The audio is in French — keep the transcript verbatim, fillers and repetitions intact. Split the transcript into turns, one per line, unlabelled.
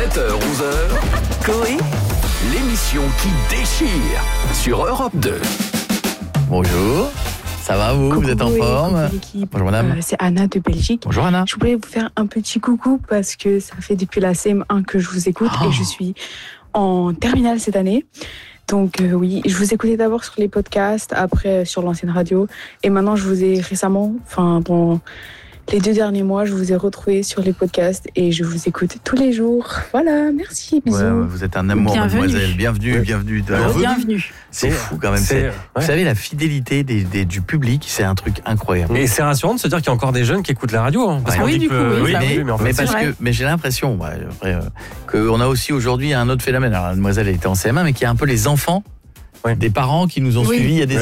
sept heures onze heures, Coé, l'émission qui déchire sur Europe deux.
Bonjour, ça va vous?
Coucou,
vous êtes en forme? Bonjour madame.
Euh, c'est Anna de Belgique.
Bonjour Anna.
Je voulais vous faire un petit coucou parce que ça fait depuis la C M un que je vous écoute
Oh.
et je suis en terminale cette année. Donc euh, oui, je vous écoutais d'abord sur les podcasts, après sur l'ancienne radio et maintenant je vous ai récemment, enfin dans les deux derniers mois, je vous ai retrouvé sur les podcasts et je vous écoute tous les jours. Voilà, merci, bisous.
Ouais, vous êtes un amour,
Bienvenue.
mademoiselle. Bienvenue,
Oui.
bienvenue.
Alors,
Bienvenue.
C'est fou quand même.
C'est-
C'est-
ouais.
Vous savez, la fidélité des, des- du public, c'est un truc incroyable.
Et c'est rassurant de se dire qu'il y a encore des jeunes qui écoutent la radio. Hein, parce
Ouais.
qu'on
Oui,
dit
du
que,
coup, oui,
bah
mais,
mais en fait,
mais
c'est
parce
vrai.
que, mais j'ai l'impression, ouais, après, euh, qu'on a aussi aujourd'hui un autre phénomène. Alors, la demoiselle elle était en C M un, mais qu'il y a un peu les enfants
Ouais.
des parents qui nous ont
Oui.
suivis il y a des